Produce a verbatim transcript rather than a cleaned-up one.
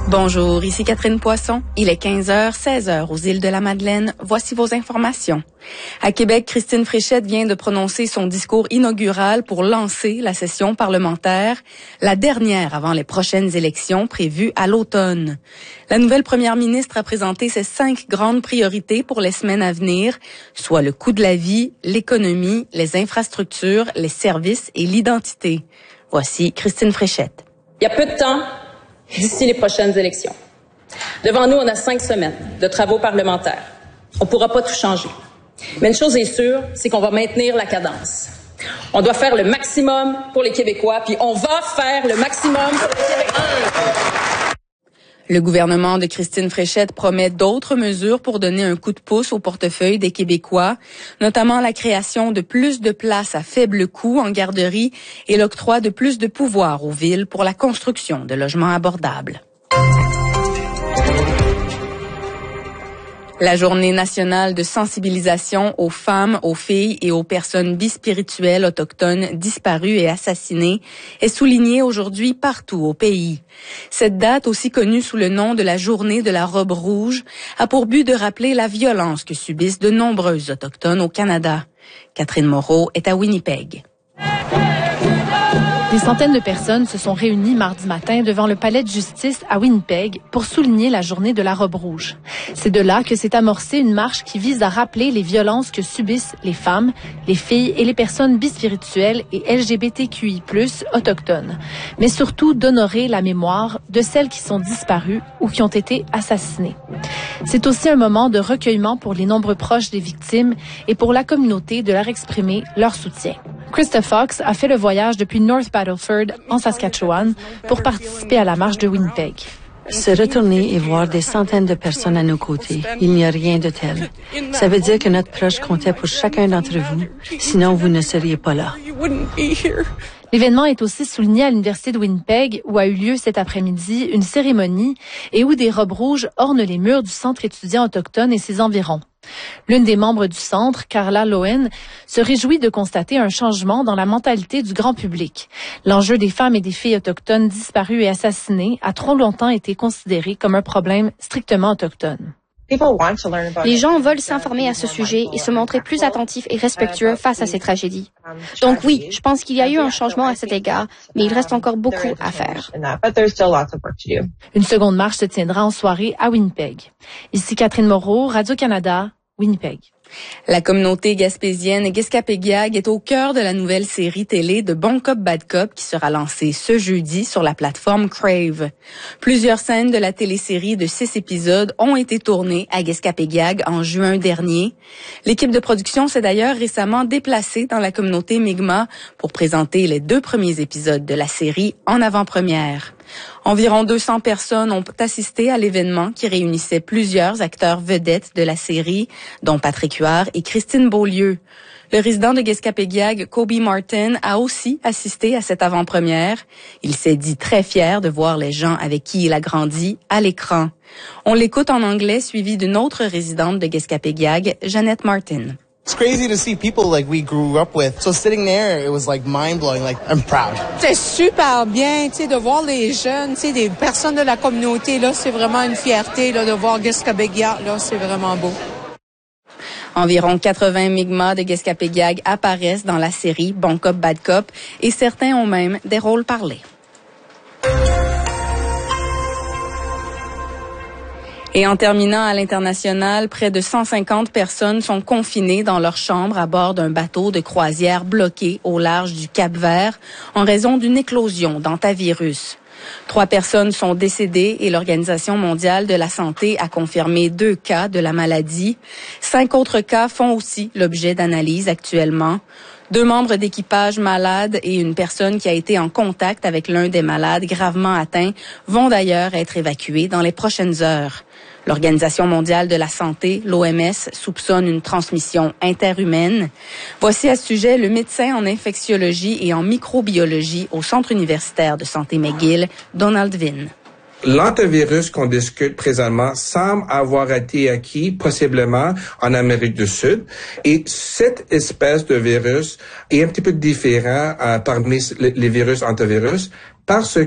Bonjour, ici Catherine Poisson. Il est quinze heures, seize heures aux îles de la Madeleine. Voici vos informations. À Québec, Christine Fréchette vient de prononcer son discours inaugural pour lancer la session parlementaire, la dernière avant les prochaines élections prévues à l'automne. La nouvelle première ministre a présenté ses cinq grandes priorités pour les semaines à venir, soit le coût de la vie, l'économie, les infrastructures, les services et l'identité. Voici Christine Fréchette. Il y a peu de temps d'ici les prochaines élections. Devant nous, on a cinq semaines de travaux parlementaires. On ne pourra pas tout changer. Mais une chose est sûre, c'est qu'on va maintenir la cadence. On doit faire le maximum pour les Québécois, puis on va faire le maximum pour les Québécois. Le gouvernement de Christine Fréchette promet d'autres mesures pour donner un coup de pouce au portefeuille des Québécois, notamment la création de plus de places à faible coût en garderie et l'octroi de plus de pouvoir aux villes pour la construction de logements abordables. La journée nationale de sensibilisation aux femmes, aux filles et aux personnes bispirituelles autochtones disparues et assassinées est soulignée aujourd'hui partout au pays. Cette date, aussi connue sous le nom de la journée de la robe rouge, a pour but de rappeler la violence que subissent de nombreuses autochtones au Canada. Catherine Moreau est à Winnipeg. Des centaines de personnes se sont réunies mardi matin devant le palais de justice à Winnipeg pour souligner la journée de la robe rouge. C'est de là que s'est amorcée une marche qui vise à rappeler les violences que subissent les femmes, les filles et les personnes bispirituelles et L G B T Q I plus, autochtones, mais surtout d'honorer la mémoire de celles qui sont disparues ou qui ont été assassinées. C'est aussi un moment de recueillement pour les nombreux proches des victimes et pour la communauté de leur exprimer leur soutien. Krista Fox a fait le voyage depuis North Battleford, en Saskatchewan, pour participer à la marche de Winnipeg. Se retourner et voir des centaines de personnes à nos côtés, il n'y a rien de tel. Ça veut dire que notre proche comptait pour chacun d'entre vous, sinon vous ne seriez pas là. L'événement est aussi souligné à l'Université de Winnipeg, où a eu lieu cet après-midi une cérémonie et où des robes rouges ornent les murs du Centre étudiant autochtone et ses environs. L'une des membres du centre, Carla Lowen, se réjouit de constater un changement dans la mentalité du grand public. L'enjeu des femmes et des filles autochtones disparues et assassinées a trop longtemps été considéré comme un problème strictement autochtone. Les gens veulent s'informer à ce sujet et se montrer plus attentifs et respectueux face à ces tragédies. Donc oui, je pense qu'il y a eu un changement à cet égard, mais il reste encore beaucoup à faire. Une seconde marche se tiendra en soirée à Winnipeg. Ici Catherine Moreau, Radio-Canada, Winnipeg. La communauté gaspésienne Guescapéguiag est au cœur de la nouvelle série télé de Bon Cop, Bad Cop qui sera lancée ce jeudi sur la plateforme Crave. Plusieurs scènes de la télésérie de six épisodes ont été tournées à Guescapéguiag en juin dernier. L'équipe de production s'est d'ailleurs récemment déplacée dans la communauté Mi'kmaq pour présenter les deux premiers épisodes de la série en avant-première. Environ deux cents personnes ont assisté à l'événement qui réunissait plusieurs acteurs vedettes de la série, dont Patrick Huard et Christine Beaulieu. Le résident de Guescapéguiag, Kobe Martin, a aussi assisté à cette avant-première. Il s'est dit très fier de voir les gens avec qui il a grandi à l'écran. On l'écoute en anglais, suivi d'une autre résidente de Guescapéguiag, Jeannette Martin. It's crazy to see people like we grew up with. So sitting there, it was like mind-blowing. Like, I'm proud. C'est super bien, tu sais, de voir les jeunes, tu sais, des personnes de la communauté, là, c'est vraiment une fierté, là, de voir Guescapéguiag, là, c'est vraiment beau. Environ quatre-vingts Mi'kmaq de Guescapéguiag apparaissent dans la série Bon Cop, Bad Cop et certains ont même des rôles parlés. Et en terminant à l'international, près de cent cinquante personnes sont confinées dans leur chambre à bord d'un bateau de croisière bloqué au large du Cap-Vert en raison d'une éclosion d'hantavirus. Trois personnes sont décédées et l'Organisation mondiale de la santé a confirmé deux cas de la maladie. Cinq autres cas font aussi l'objet d'analyse actuellement. Deux membres d'équipage malades et une personne qui a été en contact avec l'un des malades gravement atteints vont d'ailleurs être évacués dans les prochaines heures. L'Organisation mondiale de la santé, l'O M S, soupçonne une transmission interhumaine. Voici à ce sujet le médecin en infectiologie et en microbiologie au Centre universitaire de santé McGill, Donald Vinn. L'hantavirus qu'on discute présentement semble avoir été acquis possiblement en Amérique du Sud. Et cette espèce de virus est un petit peu différent euh, parmi les virus hantavirus parce